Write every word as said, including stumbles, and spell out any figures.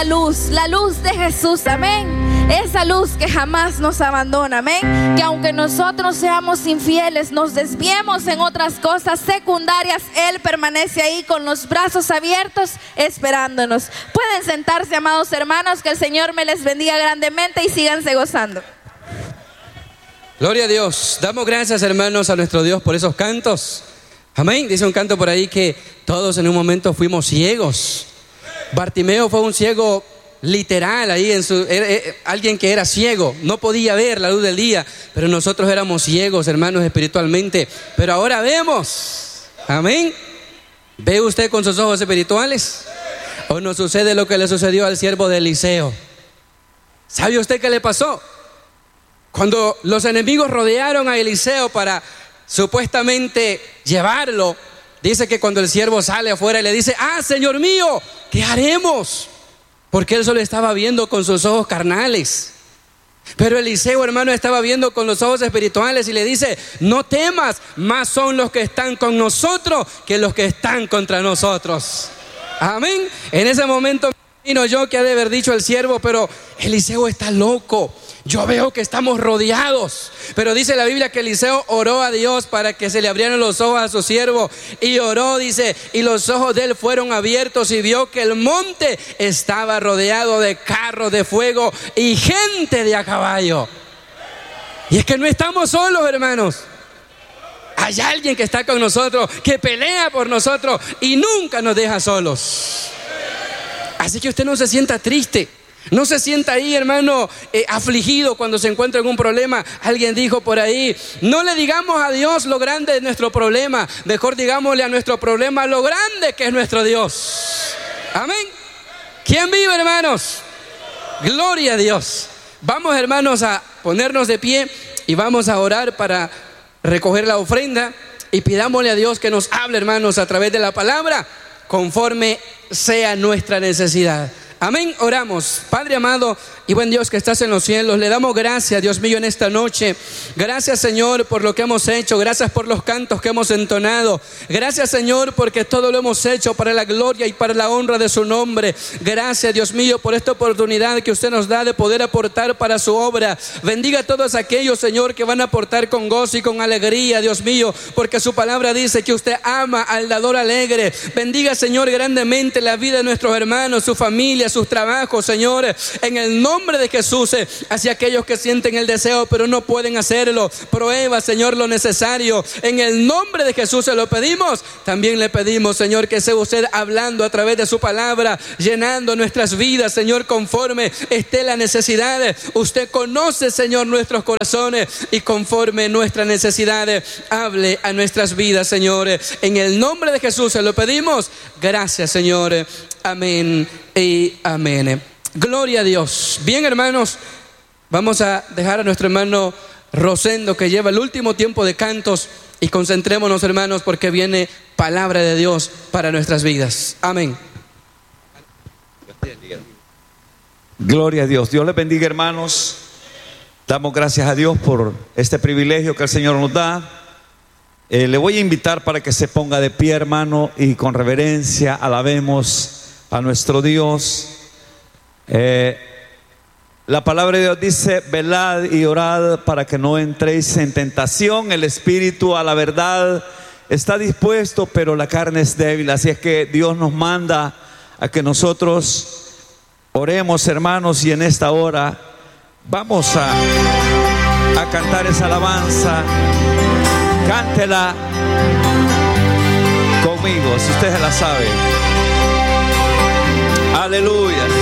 luz, la luz de Jesús, amén. Esa luz que jamás nos abandona, amén. Que aunque nosotros seamos infieles, nos desviemos en otras cosas secundarias, Él permanece ahí con los brazos abiertos esperándonos. Pueden sentarse, amados hermanos, que el Señor me les bendiga grandemente y síganse gozando. Gloria a Dios. Damos gracias, hermanos, a nuestro Dios por esos cantos. Amén. Dice un canto por ahí que todos en un momento fuimos ciegos. Bartimeo fue un ciego literal ahí en su, era, era, alguien que era ciego, no podía ver la luz del día, pero nosotros éramos ciegos, hermanos, espiritualmente, pero ahora vemos. Amén. ¿Ve usted con sus ojos espirituales? ¿O no sucede lo que le sucedió al siervo de Eliseo? ¿Sabe usted qué le pasó? Cuando los enemigos rodearon a Eliseo para supuestamente llevarlo, dice que cuando el siervo sale afuera y le dice: ah, Señor mío, ¿qué haremos? Porque él solo estaba viendo con sus ojos carnales. Pero Eliseo, hermano, estaba viendo con los ojos espirituales y le dice: no temas, más son los que están con nosotros que los que están contra nosotros. Amén. En ese momento imagino yo que ha de haber dicho el siervo: pero Eliseo está loco. Yo veo que estamos rodeados. Pero dice la Biblia que Eliseo oró a Dios para que se le abrieran los ojos a su siervo. Y oró, dice, y los ojos de él fueron abiertos y vio que el monte estaba rodeado de carros de fuego y gente de a caballo. Y es que no estamos solos, hermanos. Hay alguien que está con nosotros, que pelea por nosotros y nunca nos deja solos. Así que usted no se sienta triste. No se sienta ahí, hermano, eh, afligido cuando se encuentra en un problema. Alguien dijo por ahí: no le digamos a Dios lo grande de nuestro problema, mejor digámosle a nuestro problema lo grande que es nuestro Dios. Amén. ¿Quién vive, hermanos? Gloria a Dios. Vamos, hermanos, a ponernos de pie y vamos a orar para recoger la ofrenda. Y pidámosle a Dios que nos hable, hermanos, a través de la palabra, conforme sea nuestra necesidad. Amén, oramos. Padre amado y buen Dios que estás en los cielos, le damos gracias, Dios mío, en esta noche. Gracias, Señor, por lo que hemos hecho. Gracias por los cantos que hemos entonado. Gracias, Señor, porque todo lo hemos hecho para la gloria y para la honra de su nombre. Gracias, Dios mío, por esta oportunidad que usted nos da de poder aportar para su obra. Bendiga a todos aquellos, Señor, que van a aportar con gozo y con alegría, Dios mío, porque su palabra dice que usted ama al dador alegre. Bendiga, Señor, grandemente la vida de nuestros hermanos, su familia, sus trabajos, Señor, en el nombre de Jesús. Hacia aquellos que sienten el deseo pero no pueden hacerlo, prueba, Señor, lo necesario. En el nombre de Jesús se lo pedimos. También le pedimos, Señor, que sea usted hablando a través de su palabra, llenando nuestras vidas, Señor, conforme esté la necesidad. Usted conoce, Señor, nuestros corazones y conforme nuestras necesidades hable a nuestras vidas, Señor. En el nombre de Jesús se lo pedimos. Gracias, Señor. Amén y amén. Gloria a Dios. Bien, hermanos, vamos a dejar a nuestro hermano Rosendo que lleva el último tiempo de cantos y concentrémonos, hermanos, porque viene palabra de Dios para nuestras vidas. Amén. Gloria a Dios. Dios les bendiga, hermanos. Damos gracias a Dios por este privilegio que el Señor nos da. Eh, le voy a invitar para que se ponga de pie, hermano, y con reverencia alabemos a nuestro Dios. Eh, la palabra de Dios dice: velad y orad para que no entréis en tentación. El espíritu a la verdad está dispuesto, pero la carne es débil. Así es que Dios nos manda a que nosotros oremos, hermanos, y en esta hora vamos a, a cantar esa alabanza. Cántela conmigo si usted se la sabe. Aleluya.